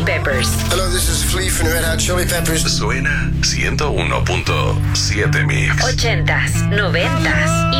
Chili Peppers. Hello, this is Flea from the Red Hot Chili Peppers. Suena 101.7 Mix. 80s, 90s y